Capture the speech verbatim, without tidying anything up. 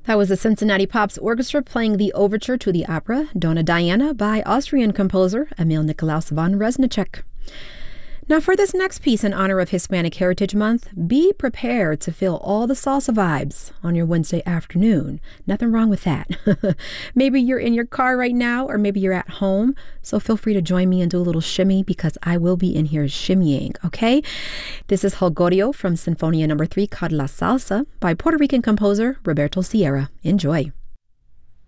That was the Cincinnati Pops Orchestra playing the overture to the opera Donna Diana by Austrian composer Emil Nikolaus von Reznicek. Now for this next piece in honor of Hispanic Heritage Month, be prepared to feel all the salsa vibes on your Wednesday afternoon. Nothing wrong with that. Maybe you're in your car right now, or maybe you're at home, so feel free to join me and do a little shimmy because I will be in here shimmying, okay? This is Holgorio from Sinfonia Number three, called La Salsa, by Puerto Rican composer Roberto Sierra. Enjoy.